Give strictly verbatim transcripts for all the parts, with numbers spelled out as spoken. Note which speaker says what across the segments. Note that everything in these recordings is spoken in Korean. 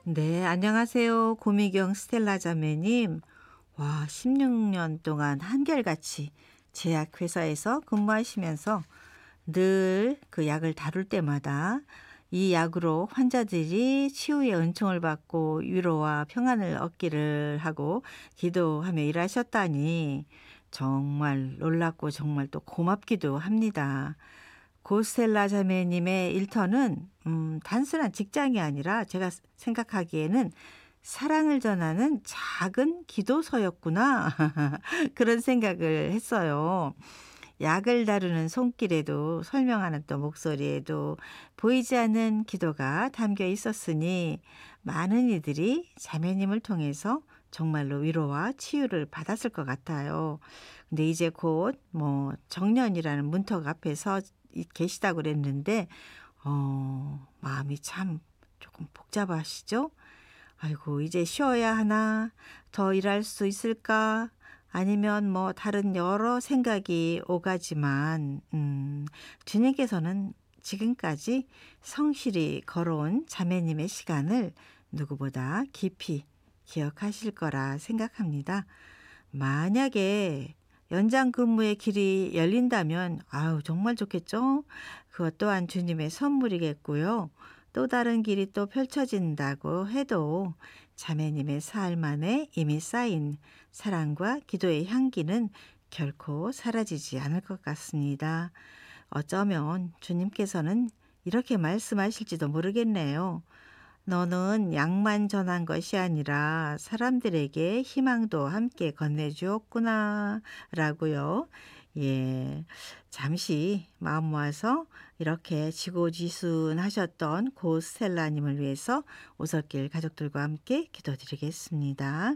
Speaker 1: 네, 안녕하세요. 고미경 스텔라 자매님. 와, 십육 년 동안 한결같이 제약회사에서 근무하시면서 늘 그 약을 다룰 때마다 이 약으로 환자들이 치유의 은총을 받고 위로와 평안을 얻기를 하고 기도하며 일하셨다니 정말 놀랍고 정말 또 고맙기도 합니다. 고스텔라 자매님의 일터는 음, 단순한 직장이 아니라 제가 생각하기에는 사랑을 전하는 작은 기도서였구나. 그런 생각을 했어요. 약을 다루는 손길에도 설명하는 또 목소리에도 보이지 않는 기도가 담겨 있었으니 많은 이들이 자매님을 통해서 정말로 위로와 치유를 받았을 것 같아요. 근데 이제 곧 뭐 정년이라는 문턱 앞에서 이- 계시다고 그랬는데 어, 마음이 참 조금 복잡하시죠? 아이고, 이제 쉬어야 하나? 더 일할 수 있을까? 아니면 뭐 다른 여러 생각이 오가지만, 음, 주님께서는 지금까지 성실히 걸어온 자매님의 시간을 누구보다 깊이 기억하실 거라 생각합니다. 만약에 연장 근무의 길이 열린다면 아유 정말 좋겠죠. 그것 또한 주님의 선물이겠고요. 또 다른 길이 또 펼쳐진다고 해도 자매님의 삶 안에 이미 쌓인 사랑과 기도의 향기는 결코 사라지지 않을 것 같습니다. 어쩌면 주님께서는 이렇게 말씀하실지도 모르겠네요. 너는 약만 전한 것이 아니라 사람들에게 희망도 함께 건네주었구나 라고요. 예, 잠시 마음 모아서 이렇게 지고지순하셨던 고 스텔라님을 위해서 오솔길 가족들과 함께 기도드리겠습니다.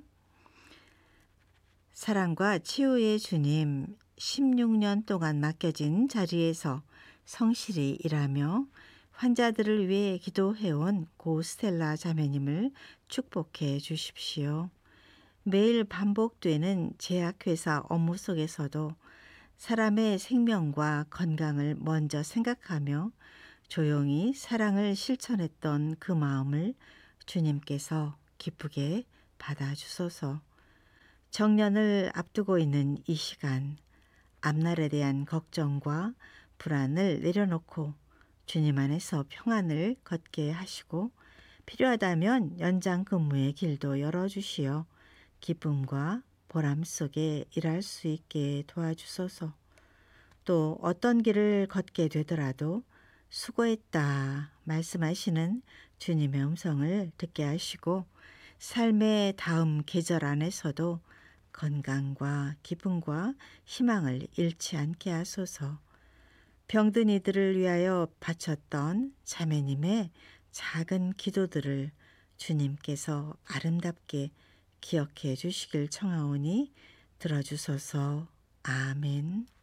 Speaker 1: 사랑과 치유의 주님, 십육 년 동안 맡겨진 자리에서 성실히 일하며 환자들을 위해 기도해온 고 스텔라 자매님을 축복해 주십시오. 매일 반복되는 제약회사 업무 속에서도 사람의 생명과 건강을 먼저 생각하며 조용히 사랑을 실천했던 그 마음을 주님께서 기쁘게 받아주소서. 정년을 앞두고 있는 이 시간, 앞날에 대한 걱정과 불안을 내려놓고 주님 안에서 평안을 걷게 하시고 필요하다면 연장 근무의 길도 열어주시어 기쁨과 보람 속에 일할 수 있게 도와주소서. 또 어떤 길을 걷게 되더라도 수고했다 말씀하시는 주님의 음성을 듣게 하시고 삶의 다음 계절 안에서도 건강과 기쁨과 희망을 잃지 않게 하소서. 병든 이들을 위하여 바쳤던 자매님의 작은 기도들을 주님께서 아름답게 기억해 주시길 청하오니 들어주소서. 아멘.